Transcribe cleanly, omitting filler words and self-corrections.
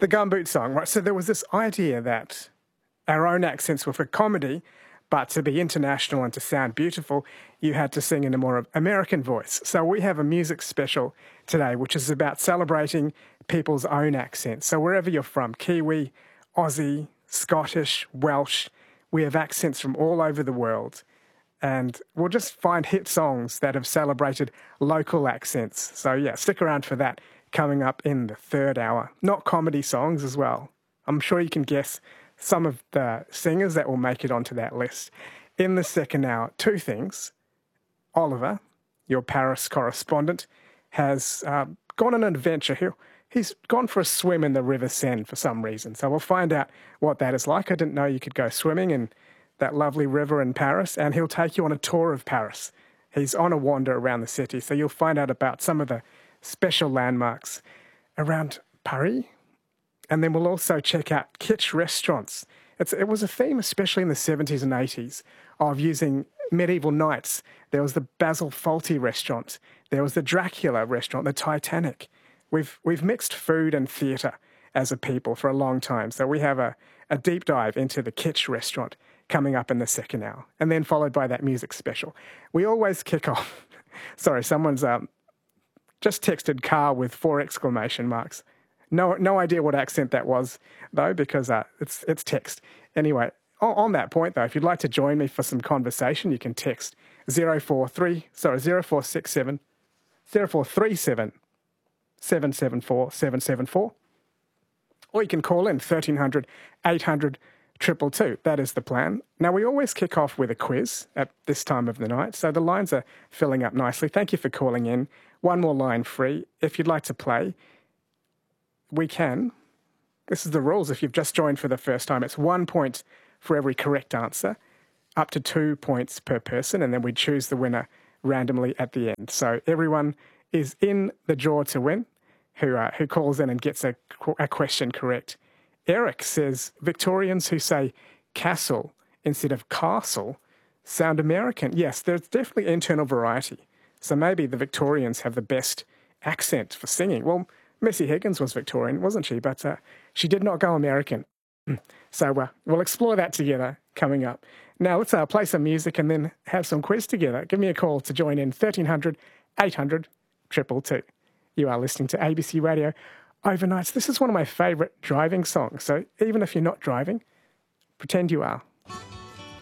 The gumboot song, right? So there was this idea that our own accents were for comedy, but to be international and to sound beautiful, you had to sing in a more American voice. So we have a music special today, which is about celebrating people's own accents. So wherever you're from, Kiwi, Aussie, Scottish, Welsh, we have accents from all over the world. And we'll just find hit songs that have celebrated local accents. So yeah, stick around for that coming up in the third hour. Not comedy songs as well. I'm sure you can guess some of the singers that will make it onto that list. In the second hour, two things. Oliver, your Paris correspondent, has gone on an adventure. He's gone for a swim in the River Seine for some reason. So we'll find out what that is like. I didn't know you could go swimming in that lovely river in Paris, and he'll take you on a tour of Paris. He's on a wander around the city, so you'll find out about some of the special landmarks around Paris. And then we'll also check out kitsch restaurants. It was a theme, especially in the 70s and 80s, of using medieval knights. There was the Basil Fawlty restaurant. There was the Dracula restaurant, the Titanic. We've mixed food and theatre as a people for a long time. So we have a deep dive into the kitsch restaurant coming up in the second hour, and then followed by that music special. We always kick off. Sorry, someone's just texted car with 4 exclamation marks. No idea what accent that was, though, because it's text. Anyway, on that point, though, if you'd like to join me for some conversation, you can text 0437 774 774, or you can call in 1300 800 222. That is the plan. Now, we always kick off with a quiz at this time of the night, so the lines are filling up nicely. Thank you for calling in. One more line free. If you'd like to play, we can. This is the rules. If you've just joined for the first time, it's 1 point for every correct answer, up to 2 points per person, and then we choose the winner randomly at the end. So everyone is in the draw to win who calls in and gets a question correct. Eric says Victorians who say castle instead of castle sound American. Yes, there's definitely internal variety. So maybe the Victorians have the best accent for singing. Well, Missy Higgins was Victorian, wasn't she? But she did not go American. So we'll explore that together coming up. Now let's play some music and then have some quiz together. Give me a call to join in 1300 800 222. You are listening to ABC Radio Overnights. This is one of my favourite driving songs. So even if you're not driving, pretend you are.